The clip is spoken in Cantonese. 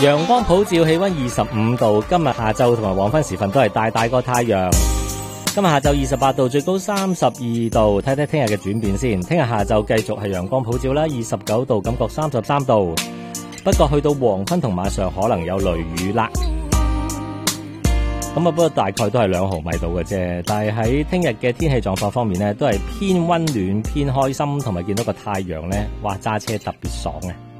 陽光普照，氣溫25度。今日下晝同埋黃昏時分都係大大個太陽。今日下晝28度，最高32度。睇睇聽日嘅轉變先。聽日下晝繼續係陽光普照啦，29度，感覺33度。不過去到黃昏同晚上可能有雷雨啦。咁啊，不過大概都係2毫米度嘅啫。但係喺聽日嘅天氣狀況方面呢，都係偏溫暖、偏開心，同埋見到個太陽呢，哇，揸車特別爽啊！